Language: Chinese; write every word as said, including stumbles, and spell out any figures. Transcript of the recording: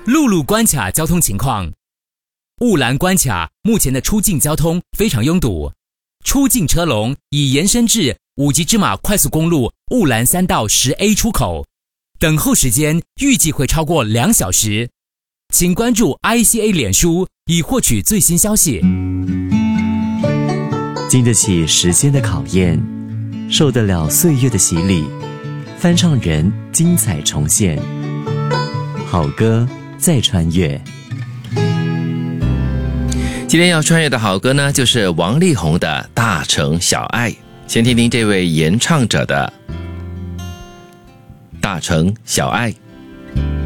陆路关卡交通情况。雾兰关卡目前的出境交通非常拥堵，出境车龙已延伸至五级芝马快速公路雾兰三道十 A 出口，等候时间预计会超过两小时。请关注 I C A 脸书以获取最新消息。 经得起时间的考验，受得了岁月的洗礼，翻唱人精彩重现，好歌再穿越。 今天要穿越的好歌呢，就是王力宏的《大城小爱》。先听听这位演唱者的《大城小爱》。